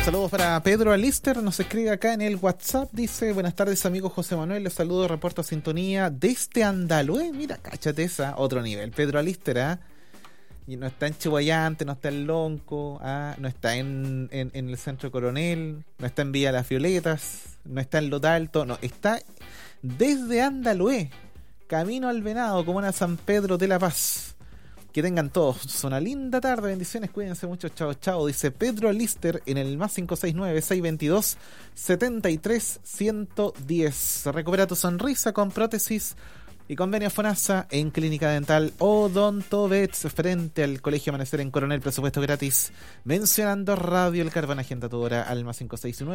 Saludos para Pedro Alister, nos escribe acá en el WhatsApp, dice: buenas tardes amigo José Manuel, les saludo, reporto sintonía desde Andalue. Mira, cáchate esa, otro nivel, Pedro Alister, ¿ah? Y no está en Chihuayante, no está en Lonco, no está en el Centro Coronel, no está en Villa Las Violetas, no está en Lotalto, no, está desde Andalue, camino al Venado, comuna San Pedro de la Paz. Que tengan todos una linda tarde, bendiciones, cuídense mucho, chao, chao, dice Pedro Lister en el más 569-622-73-110. Recupera tu sonrisa con prótesis y convenio FONASA en Clínica Dental Odontobets frente al Colegio Amanecer en Coronel, presupuesto gratis, mencionando Radio El Carbón, agenda tu hora al más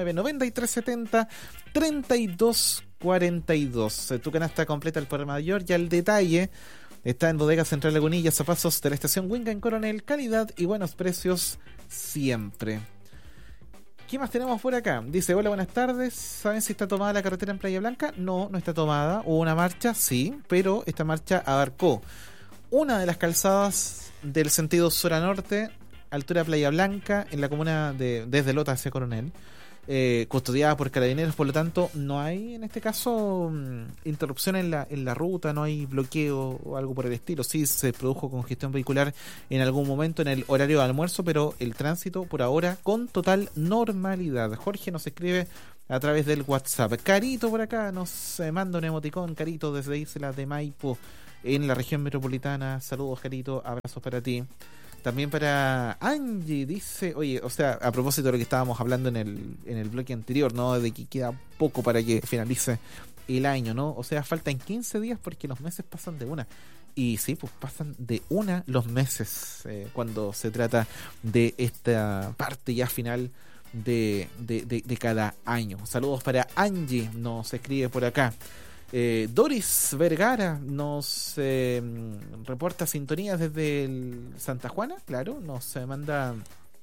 569-9370-3242. Tu canasta completa el por mayor y al detalle está en Bodega Central Lagunillas, a pasos de la estación Winga en Coronel. Calidad y buenos precios siempre. ¿Qué más tenemos por acá? Dice: hola, buenas tardes. ¿Saben si está tomada la carretera en Playa Blanca? No, no está tomada. Hubo una marcha, sí, pero esta marcha abarcó una de las calzadas del sentido sur a norte, altura Playa Blanca, en la comuna de desde Lota hacia Coronel, custodiada por carabineros, por lo tanto no hay en este caso interrupción en la ruta, no hay bloqueo o algo por el estilo. Sí se produjo congestión vehicular en algún momento en el horario de almuerzo, pero el tránsito por ahora con total normalidad. Jorge nos escribe a través del WhatsApp. Carito por acá nos manda un emoticón, Carito desde Isla de Maipo en la región metropolitana. Saludos, Carito, abrazos para ti. También para Angie, dice, oye, o sea, a propósito de lo que estábamos hablando en el bloque anterior, ¿no? De que queda poco para que finalice el año, ¿no? O sea, faltan 15 días porque los meses pasan de una. Y sí, pues pasan de una los meses cuando se trata de esta parte ya final de cada año. Saludos para Angie, nos escribe por acá. Doris Vergara nos reporta sintonía desde Santa Juana, claro, nos manda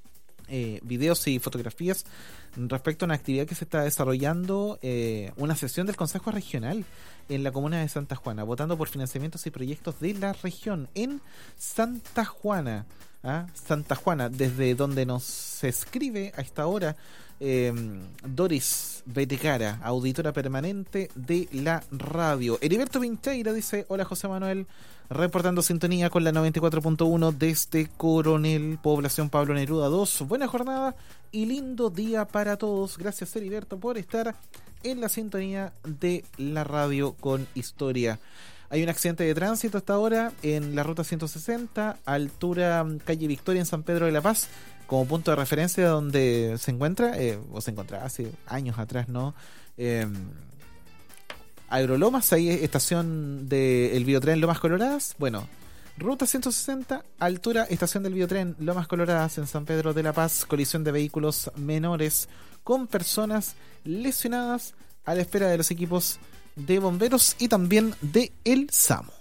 videos y fotografías respecto a una actividad que se está desarrollando, una sesión del Consejo Regional en la comuna de Santa Juana, votando por financiamientos y proyectos de la región en Santa Juana. Santa Juana, desde donde nos escribe a esta hora Doris Vergara, auditora permanente de la radio. Heriberto Pincheira dice: hola José Manuel, reportando sintonía con la 94.1 desde Coronel, población Pablo Neruda 2. Buena jornada y lindo día para todos. Gracias, Heriberto, por estar en la sintonía de la radio con historia. Hay un accidente de tránsito hasta ahora en la ruta 160, altura calle Victoria en San Pedro de la Paz, como punto de referencia donde se encuentra, o se encontraba hace años atrás, ¿no? Aerolomas, ahí estación del Biotren Lomas Coloradas. Bueno, ruta 160, altura estación del Biotren Lomas Coloradas en San Pedro de la Paz, colisión de vehículos menores con personas lesionadas, a la espera de los equipos de bomberos y también de el SAMU.